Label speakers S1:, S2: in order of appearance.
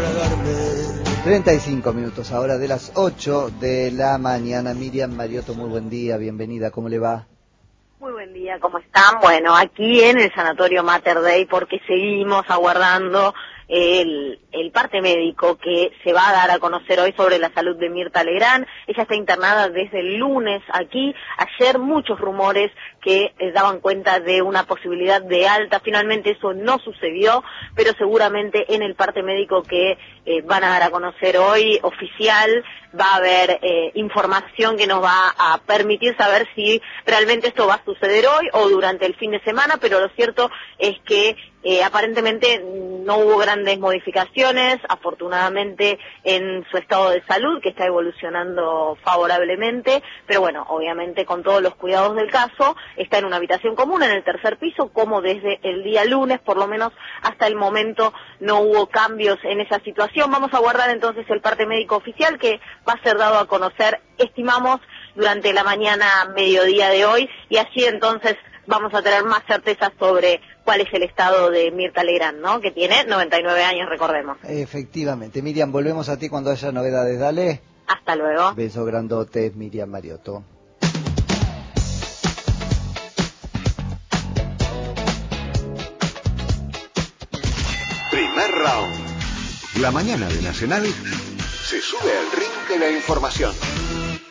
S1: 35 minutos ahora de las 8 de la mañana. Miriam Mariotto, muy buen día, bienvenida, ¿cómo le va?
S2: Muy buen día, ¿cómo están? Bueno, aquí en el Sanatorio Mater Dei, porque seguimos aguardando el parte médico que se va a dar a conocer hoy sobre la salud de Mirta Legrand. Ella está internada desde el lunes aquí. Ayer muchos rumores que daban cuenta de una posibilidad de alta. Finalmente eso no sucedió, pero seguramente en el parte médico que van a dar a conocer hoy, oficial, va a haber información que nos va a permitir saber si realmente esto va a suceder hoy o durante el fin de semana, pero lo cierto es que aparentemente no hubo grandes modificaciones, afortunadamente, en su estado de salud, que está evolucionando favorablemente, pero bueno, obviamente con todos los cuidados del caso, está en una habitación común en el tercer piso, como desde el día lunes, por lo menos hasta el momento no hubo cambios en esa situación. Vamos a guardar entonces el parte médico oficial que va a ser dado a conocer, estimamos, durante la mañana, mediodía de hoy, y así entonces vamos a tener más certeza sobre cuál es el estado de Mirta Legrand, ¿no? Que tiene 99 años, recordemos.
S1: Efectivamente. Miriam, volvemos a ti cuando haya novedades, dale.
S2: Hasta luego.
S1: Beso grandote, Miriam Mariotto.
S3: Primer round. La mañana de Nacional se sube al ring de la información.